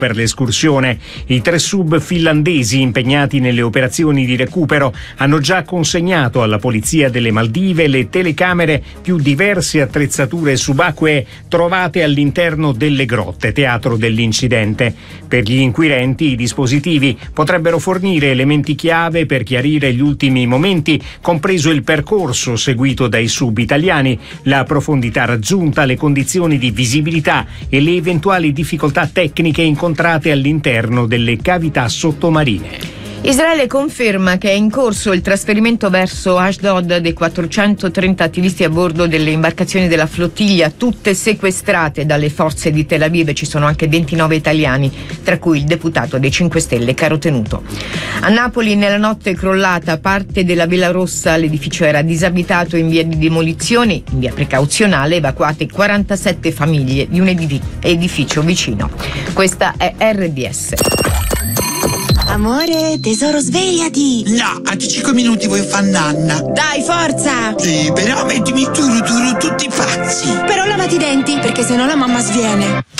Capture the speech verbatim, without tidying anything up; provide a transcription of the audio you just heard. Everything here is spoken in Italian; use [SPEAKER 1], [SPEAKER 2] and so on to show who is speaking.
[SPEAKER 1] per l'escursione. I tre sub finlandesi impegnati nelle operazioni di recupero hanno già consegnato alla polizia delle Maldive le telecamere più diverse attrezzature subacquee trovate all'interno delle grotte, teatro dell'incidente. Per gli inquirenti i dispositivi potrebbero fornire elementi chiave per chiarire gli ultimi momenti, compreso il percorso seguito dai sub italiani, la profondità raggiunta, le condizioni di visibilità e le eventuali difficoltà tecniche incontrate all'interno delle cavità sottomarine.
[SPEAKER 2] Israele conferma che è in corso il trasferimento verso Ashdod dei quattrocentotrenta attivisti a bordo delle imbarcazioni della flottiglia, tutte sequestrate dalle forze di Tel Aviv. Ci sono anche ventinove italiani, tra cui il deputato dei cinque Stelle Caro Tenuto. A Napoli nella notte è crollata parte della Vela Rossa, l'edificio era disabitato in via di demolizione, in via precauzionale evacuate quarantasette famiglie di un edificio vicino. Questa è R D S.
[SPEAKER 3] Amore, tesoro, svegliati!
[SPEAKER 4] No, a cinque minuti vuoi far nanna.
[SPEAKER 3] Dai, forza!
[SPEAKER 4] Sì, però mettimi turu turu tutti pazzi.
[SPEAKER 3] Però lavati i denti, perché sennò la mamma sviene.